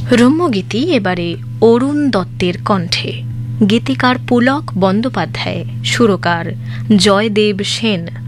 রম্যগীতি এবারে অরুণ দত্তের কণ্ঠে। গীতিকার পুলক বন্দ্যোপাধ্যায়, সুরকার জয়দেব সেন।